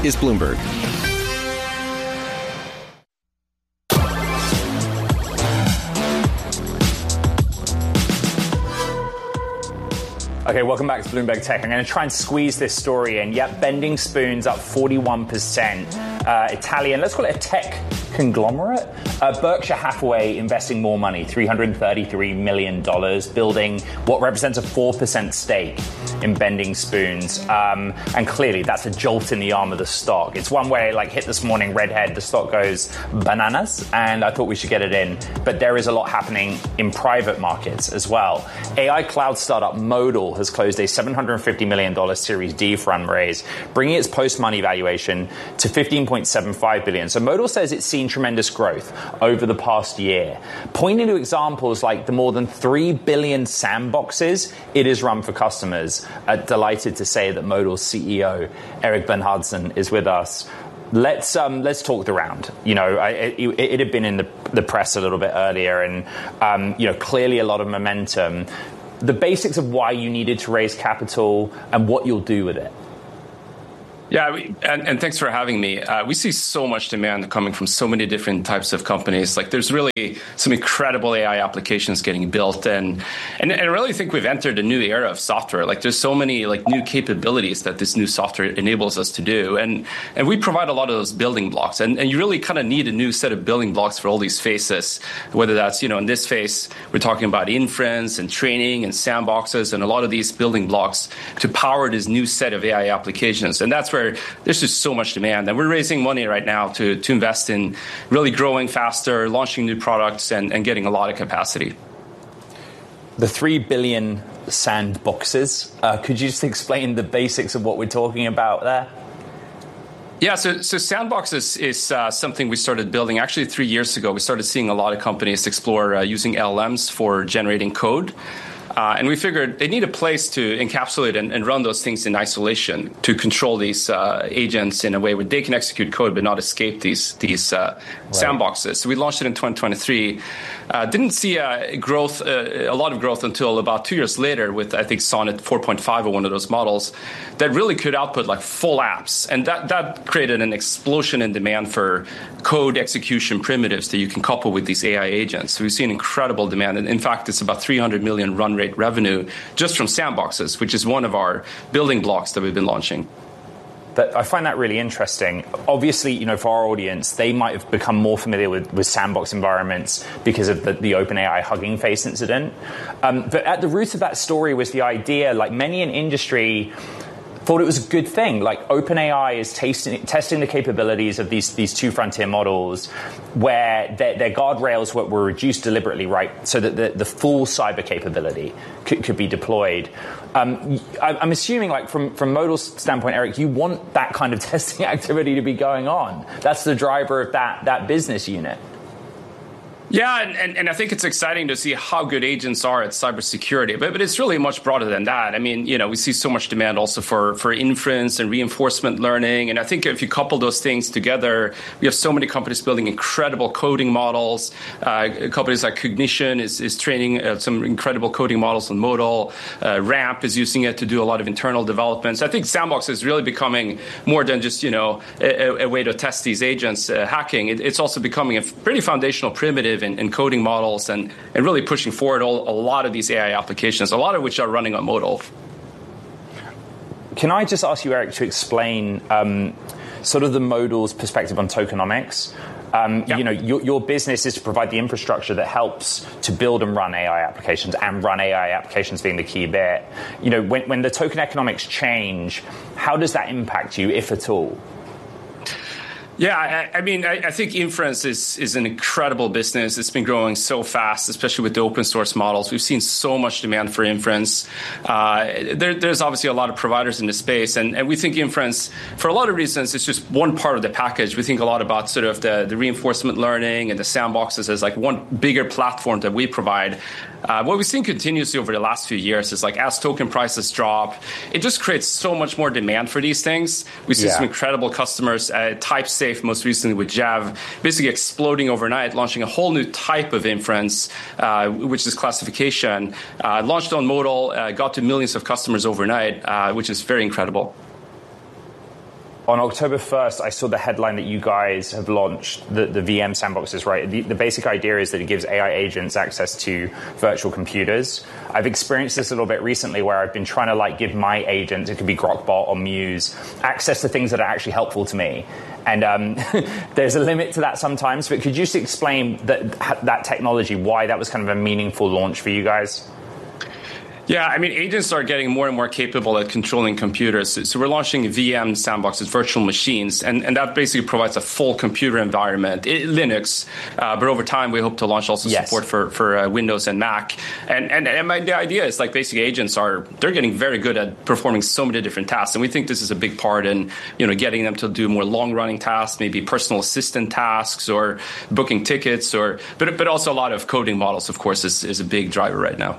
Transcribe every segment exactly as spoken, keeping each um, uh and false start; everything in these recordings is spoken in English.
is Bloomberg. Okay, welcome back to Bloomberg Tech. I'm going to try and squeeze this story in. Yep, Bending Spoons up forty-one percent. Uh, Italian, let's call it a tech conglomerate. Uh, Berkshire Hathaway investing more money, three hundred thirty-three million dollars, building what represents a four percent stake in Bending Spoons. Um, and clearly that's a jolt in the arm of the stock. It's one way, like hit this morning, redhead, the stock goes bananas, and I thought we should get it in. But there is a lot happening in private markets as well. A I cloud startup Modal has closed a seven hundred fifty million dollars Series D fundraise, bringing its post-money valuation to fifteen point seven five billion dollars. So Modal says it's seen tremendous growth over the past year, pointing to examples like the more than three billion sandboxes it has run for customers. Uh, delighted to say that Modal's C E O, Erik Bernhardsson, is with us. Let's um, let's talk the round. You know, I, it, it had been in the, the press a little bit earlier, and um, you know, clearly a lot of momentum. The basics of why you needed to raise capital and what you'll do with it. Yeah, we, and, and thanks for having me. Uh, we see so much demand coming from so many different types of companies. Like, there's really some incredible A I applications getting built, and, and and I really think we've entered a new era of software. Like, there's so many like new capabilities that this new software enables us to do, and and we provide a lot of those building blocks. And and you really kind of need a new set of building blocks for all these phases. Whether that's, you know, in this phase we're talking about inference and training and sandboxes and a lot of these building blocks to power this new set of A I applications, and that's where where there's just so much demand. And we're raising money right now to, to invest in really growing faster, launching new products, and, and getting a lot of capacity. The three billion sandboxes, uh, could you just explain the basics of what we're talking about there? Yeah, so, so Sandbox is, is uh, something we started building actually three years ago. We started seeing a lot of companies explore uh, using L L Ms for generating code. Uh, and we figured they need a place to encapsulate and, and run those things in isolation to control these uh, agents in a way where they can execute code but not escape these these uh, right. sandboxes. So we launched it in twenty twenty-three. Uh, didn't see uh, growth, uh, a lot of growth until about two years later with, I think, Sonnet four point five or one of those models that really could output like full apps. And that, that created an explosion in demand for code execution primitives that you can couple with these A I agents. So we've seen incredible demand. And in fact, it's about three hundred million run rate revenue just from sandboxes, which is one of our building blocks that we've been launching. That, I find that really interesting. Obviously, you know, for our audience, they might have become more familiar with, with sandbox environments because of the, the OpenAI Hugging Face incident. Um, but at the root of that story was the idea, like many in industry thought it was a good thing. Like OpenAI is tasting, testing the capabilities of these these two frontier models where their, their guardrails were, were reduced deliberately, right, so that the, the full cyber capability could, could be deployed. Um, I, I'm assuming, like from, from Modal's standpoint, Erik, you want that kind of testing activity to be going on. That's the driver of that that business unit. Yeah, and, and, and I think it's exciting to see how good agents are at cybersecurity, but, but it's really much broader than that. I mean, you know, we see so much demand also for, for inference and reinforcement learning. And I think if you couple those things together, we have so many companies building incredible coding models. Uh, companies like Cognition is, is training uh, some incredible coding models on Modal. Uh, Ramp is using it to do a lot of internal development. So I think Sandbox is really becoming more than just, you know, a, a way to test these agents uh, hacking. It, it's also becoming a pretty foundational primitive In, in coding models and, and really pushing forward all, a lot of these A I applications, a lot of which are running on Modal. Can I just ask you, Erik, to explain um, sort of the Modal's perspective on tokenomics? Um, yeah. You know, your, your business is to provide the infrastructure that helps to build and run A I applications, and run A I applications being the key bit. You know, when, when the token economics change, how does that impact you, if at all? Yeah, I, I mean, I, I think inference is, is an incredible business. It's been growing so fast, especially with the open source models. We've seen so much demand for inference. Uh, there, there's obviously a lot of providers in the space, and, and we think inference, for a lot of reasons, is just one part of the package. We think a lot about sort of the, the reinforcement learning and the sandboxes as like one bigger platform that we provide. Uh, what we've seen continuously over the last few years is like as token prices drop, it just creates so much more demand for these things. We see yeah. some incredible customers, uh, TypeSafe most recently with Jav, basically exploding overnight, launching a whole new type of inference, uh, which is classification. Uh, launched on Modal, uh, got to millions of customers overnight, uh, which is very incredible. On October first, I saw the headline that you guys have launched the, the V M sandboxes, right? The, the basic idea is that it gives A I agents access to virtual computers. I've experienced this a little bit recently where I've been trying to like give my agent, it could be Grokbot or Muse, access to things that are actually helpful to me. And um, there's a limit to that sometimes, but could you just explain that, that technology, why that was kind of a meaningful launch for you guys? Yeah, I mean, agents are getting more and more capable at controlling computers. So we're launching V M sandboxes, virtual machines, and, and that basically provides a full computer environment, it, Linux. Uh, but over time, we hope to launch also yes. support for, for uh, Windows and Mac. And, and, and my, the idea is like basic agents are, they're getting very good at performing so many different tasks. And we think this is a big part in, you know, getting them to do more long-running tasks, maybe personal assistant tasks or booking tickets, or but, but also a lot of coding models, of course, is, is a big driver right now.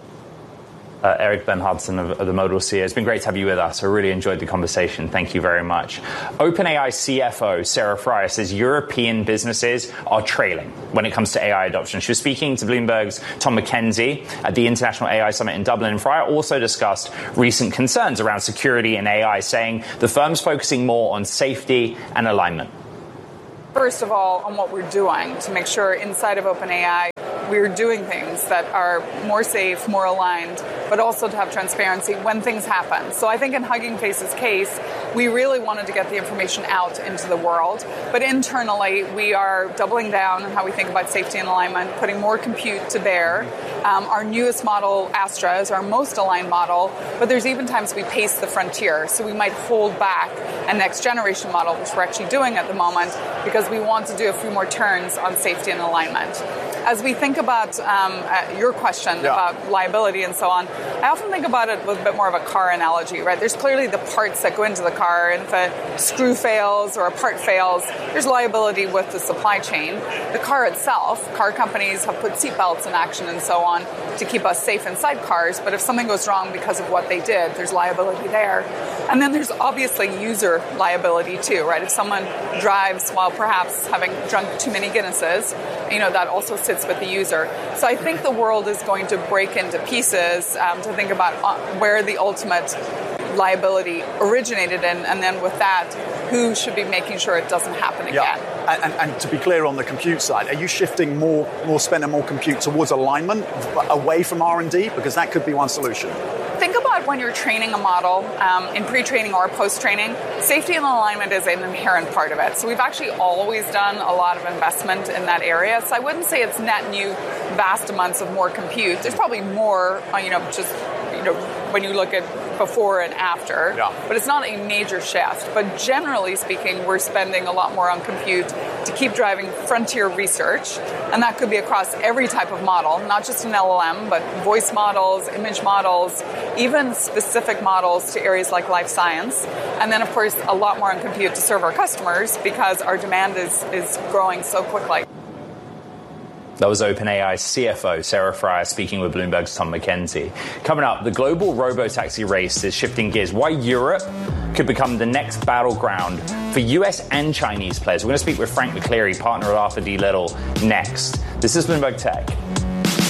Uh, Eric Bernhardsen of, of the Modal C E O. It's been great to have you with us. I really enjoyed the conversation. Thank you very much. OpenAI C F O Sarah Friar says European businesses are trailing when it comes to A I adoption. She was speaking to Bloomberg's Tom McKenzie at the International A I Summit in Dublin. And Friar also discussed recent concerns around security and A I, saying the firm's focusing more on safety and alignment. First of all, on what we're doing to make sure inside of OpenAI we're doing things that are more safe, more aligned, but also to have transparency when things happen. So I think in Hugging Face's case, we really wanted to get the information out into the world. But internally, we are doubling down on how we think about safety and alignment, putting more compute to bear. Um, our newest model, Astra, is our most aligned model, but there's even times we pace the frontier. So we might hold back a next generation model, which we're actually doing at the moment, because we want to do a few more turns on safety and alignment. As we think about um, uh, your question yeah. about liability and so on, I often think about it with a bit more of a car analogy, right? There's clearly the parts that go into the car, and if a screw fails or a part fails, there's liability with the supply chain. The car itself, car companies have put seatbelts in action and so on to keep us safe inside cars, but if something goes wrong because of what they did, there's liability there. And then there's obviously user liability too, right? If someone drives while perhaps having drunk too many Guinnesses, you know, that also sits with the user. So I think the world is going to break into pieces um, to think about uh, where the ultimate liability originated in, and then with that, who should be making sure it doesn't happen again. Yeah. And, and, and to be clear on the compute side, are you shifting more, more spending more compute towards alignment, away from R and D? Because that could be one solution. Think about when you're training a model, um, in pre-training or post-training, safety and alignment is an inherent part of it. So we've actually always done a lot of investment in that area. So I wouldn't say it's net new, vast amounts of more compute. There's probably more, uh, you know, just, you know, when you look at before and after, yeah. but it's not a major shift. But generally speaking, we're spending a lot more on compute to keep driving frontier research, and that could be across every type of model, not just an L L M, but voice models, image models, even specific models to areas like life science, and then of course a lot more on compute to serve our customers because our demand is, is growing so quickly. That was OpenAI C F O Sarah Friar speaking with Bloomberg's Tom McKenzie. Coming up, the global robotaxi race is shifting gears. Why Europe could become the next battleground for U S and Chinese players. We're going to speak with Frank McCleary, partner of Arthur D. Little, next. This is Bloomberg Tech.